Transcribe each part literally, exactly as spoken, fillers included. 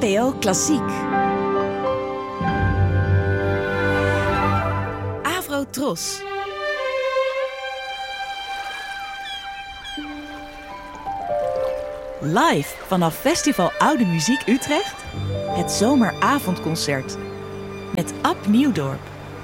N P O Klassiek. Avro Tros. Live vanaf Festival Oude Muziek Utrecht. Het zomeravondconcert. Met Ab Nieuwdorp.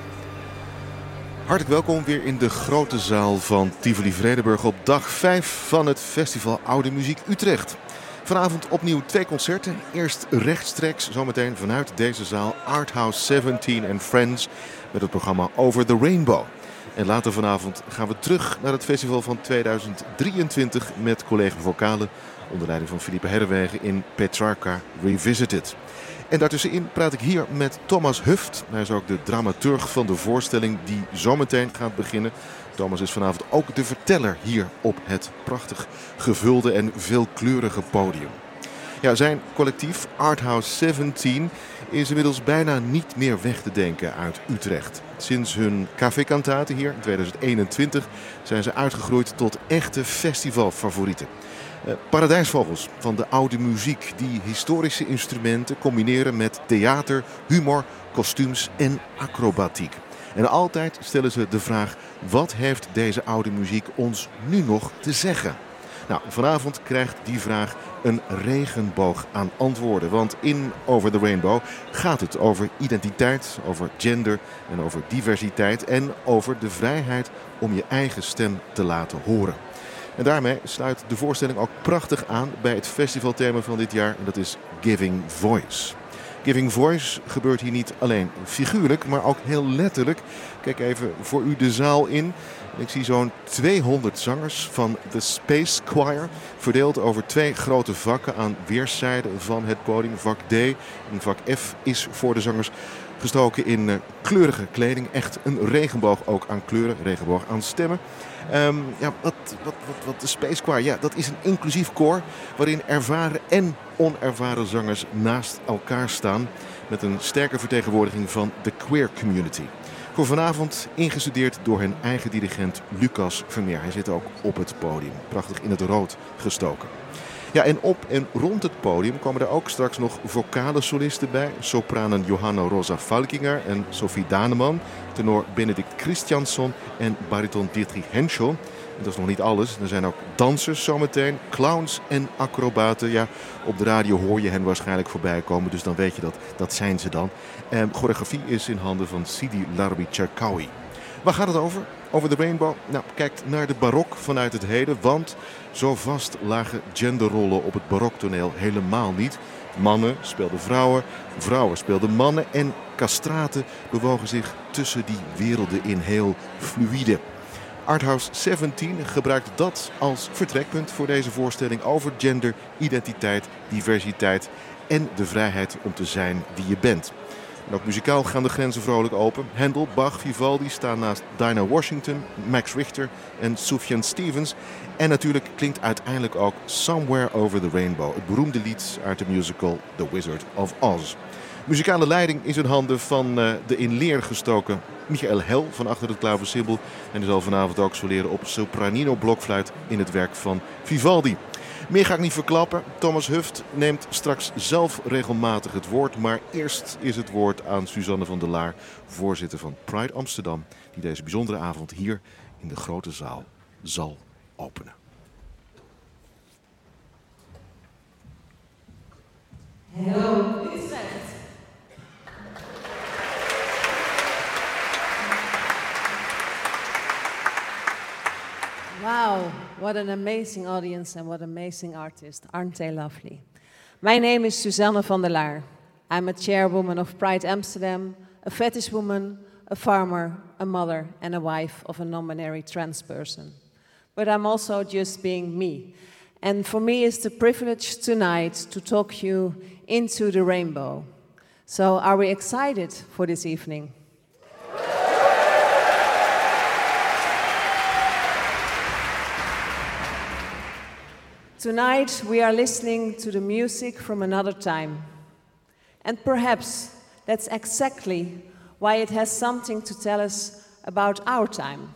Hartelijk welkom weer in de grote zaal van Tivoli Vredenburg op dag vijf van het Festival Oude Muziek Utrecht. Vanavond opnieuw twee concerten. Eerst rechtstreeks, zometeen vanuit deze zaal, Arthouse zeventien and Friends met het programma Over the Rainbow. En later vanavond gaan we terug naar het festival van tweeduizend drieëntwintig met collega vocalen onder leiding van Philippe Herrewegen in Petrarca Revisited. En daartussenin praat ik hier met Thomas Huft. Hij is ook de dramaturg van de voorstelling die zometeen gaat beginnen. Thomas is vanavond ook de verteller hier op het prachtig gevulde en veelkleurige podium. Ja, zijn collectief Arthouse zeventien is inmiddels bijna niet meer weg te denken uit Utrecht. Sinds hun Café Cantate hier in tweeduizend eenentwintig zijn ze uitgegroeid tot echte festivalfavorieten. Uh, paradijsvogels van de oude muziek die historische instrumenten combineren met theater, humor, kostuums en acrobatiek. En altijd stellen ze de vraag: wat heeft deze oude muziek ons nu nog te zeggen? Nou, vanavond krijgt die vraag een regenboog aan antwoorden. Want in Over the Rainbow gaat het over identiteit, over gender en over diversiteit en over de vrijheid om je eigen stem te laten horen. En daarmee sluit de voorstelling ook prachtig aan bij het festivalthema van dit jaar. En dat is Giving Voice. Giving Voice gebeurt hier niet alleen figuurlijk, maar ook heel letterlijk. Kijk even voor u de zaal in. Ik zie zo'n tweehonderd zangers van de Space Choir, verdeeld over twee grote vakken aan weerszijden van het podium. Vak D en vak F is voor de zangers gestoken in uh, kleurige kleding. Echt een regenboog ook aan kleuren, regenboog aan stemmen. Um, ja, wat, wat, wat, wat de Space Choir, ja, dat is een inclusief koor waarin ervaren en onervaren zangers naast elkaar staan met een sterke vertegenwoordiging van de queer community. Voor vanavond ingestudeerd door hun eigen dirigent Lucas Vermeer. Hij zit ook op het podium, prachtig in het rood gestoken. Ja, en op en rond het podium komen er ook straks nog vocale solisten bij. Sopranen Johanna Rosa Falkinger en Sophie Daneman. Tenor Benedict Christiansson en bariton Dietrich Henschel. En dat is nog niet alles. Er zijn ook dansers zometeen, clowns en acrobaten. Ja, op de radio hoor je hen waarschijnlijk voorbij komen, dus dan weet je dat. Dat zijn ze dan. En choreografie is in handen van Sidi Larbi Cherkaoui. Waar gaat het over? Over de Rainbow? Nou, kijk naar de barok vanuit het heden, want zo vast lagen genderrollen op het baroktoneel helemaal niet. Mannen speelden vrouwen, vrouwen speelden mannen en castraten bewogen zich tussen die werelden in heel fluïde. Arthouse zeventien gebruikt dat als vertrekpunt voor deze voorstelling over gender, identiteit, diversiteit en de vrijheid om te zijn wie je bent. En ook muzikaal gaan de grenzen vrolijk open. Handel, Bach, Vivaldi staan naast Dinah Washington, Max Richter en Sufjan Stevens. En natuurlijk klinkt uiteindelijk ook Somewhere Over the Rainbow, het beroemde lied uit de musical The Wizard of Oz. Muzikale leiding is in handen van uh, de in leer gestoken Michael Hel van achter het klaversymbol. En die zal vanavond ook soleren op sopranino blokfluit in het werk van Vivaldi. Meer ga ik niet verklappen. Thomas Huft neemt straks zelf regelmatig het woord. Maar eerst is het woord aan Suzanne van der Laar, voorzitter van Pride Amsterdam, die deze bijzondere avond hier in de grote zaal zal openen. Hallo Utrecht. Wow, what an amazing audience and what amazing artists. Aren't they lovely? My name is Suzanne van der Laar. I'm a chairwoman of Pride Amsterdam, a fetish woman, a farmer, a mother and a wife of a non-binary trans person. But I'm also just being me. And for me it's the privilege tonight to talk you into the rainbow. So are we excited for this evening? Tonight we are listening to the music from another time. And perhaps that's exactly why it has something to tell us about our time.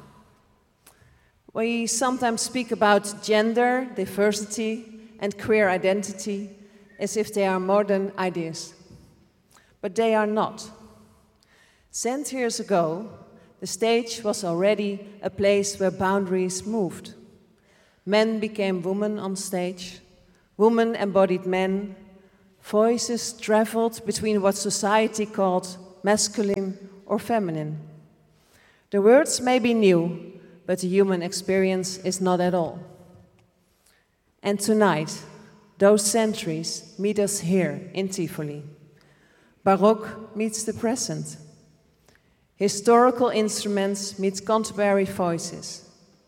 We sometimes speak about gender, diversity, and queer identity, as if they are modern ideas. But they are not. Centuries ago, the stage was already a place where boundaries moved. Men became women on stage, women embodied men, voices traveled between what society called masculine or feminine. The words may be new, but the human experience is not at all. And tonight, those centuries meet us here in Tivoli. Baroque meets the present. Historical instruments meet contemporary voices.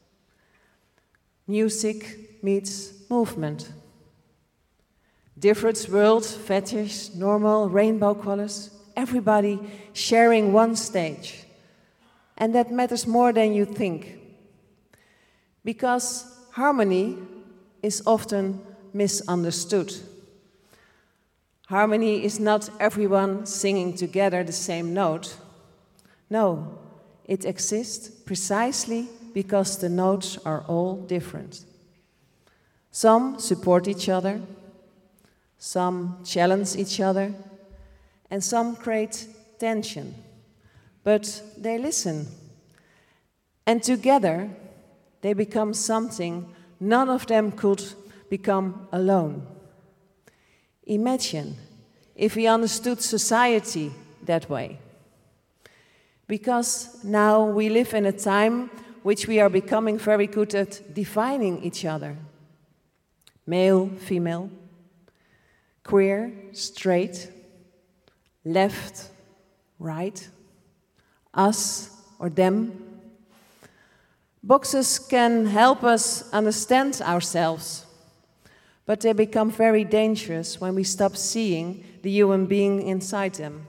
Music meets movement. Different world, fetish, normal, rainbow colors, everybody sharing one stage. And that matters more than you think. Because harmony is often misunderstood. Harmony is not everyone singing together the same note. No, it exists precisely because the notes are all different. Some support each other, some challenge each other, and some create tension. But they listen, and together they become something none of them could become alone. Imagine if we understood society that way. Because now we live in a time which we are becoming very good at defining each other. Male, female, queer, straight, left, right, us or them. Boxes can help us understand ourselves, but they become very dangerous when we stop seeing the human being inside them.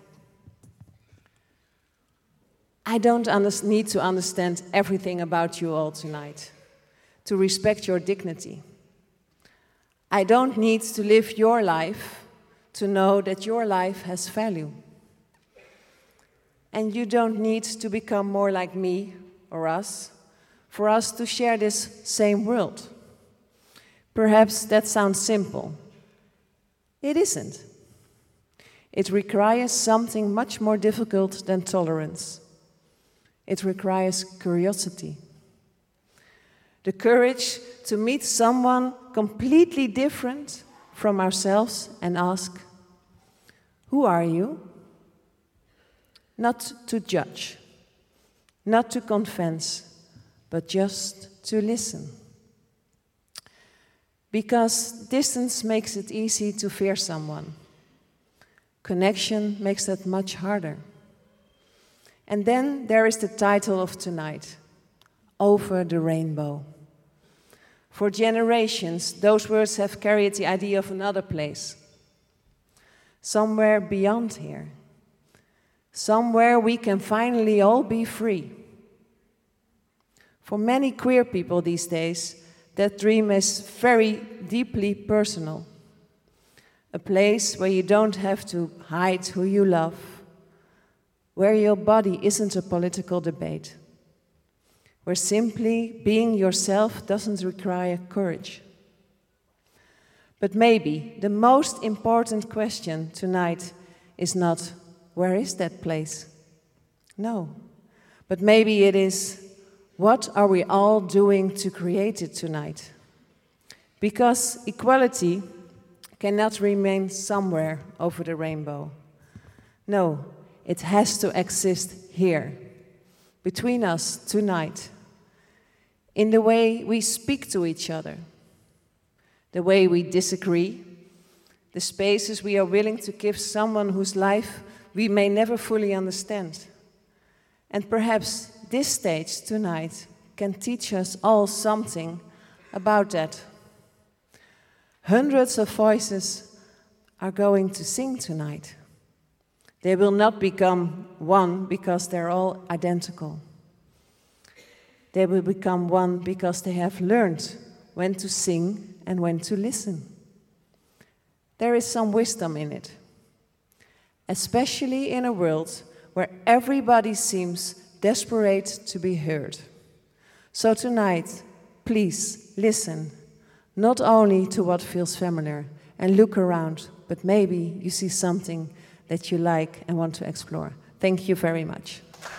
I don't need to understand everything about you all tonight, to respect your dignity. I don't need to live your life to know that your life has value. And you don't need to become more like me or us for us to share this same world. Perhaps that sounds simple. It isn't. It requires something much more difficult than tolerance. It requires curiosity. The courage to meet someone completely different from ourselves and ask, who are you? Not to judge, not to convince, but just to listen. Because distance makes it easy to fear someone. Connection makes that much harder. And then there is the title of tonight, Over the Rainbow. For generations, those words have carried the idea of another place. Somewhere beyond here. Somewhere we can finally all be free. For many queer people these days, that dream is very deeply personal. A place where you don't have to hide who you love, where your body isn't a political debate, where simply being yourself doesn't require courage. But maybe the most important question tonight is not, where is that place? No, but maybe it is, what are we all doing to create it tonight? Because equality cannot remain somewhere over the rainbow. No, it has to exist here, between us tonight, in the way we speak to each other, the way we disagree, the spaces we are willing to give someone whose life we may never fully understand. And perhaps this stage tonight can teach us all something about that. Hundreds of voices are going to sing tonight. They will not become one because they're all identical. They will become one because they have learned when to sing and when to listen. There is some wisdom in it, especially in a world where everybody seems desperate to be heard. So tonight, please listen, not only to what feels familiar, and look around but maybe you see something that you like and want to explore. Thank you very much.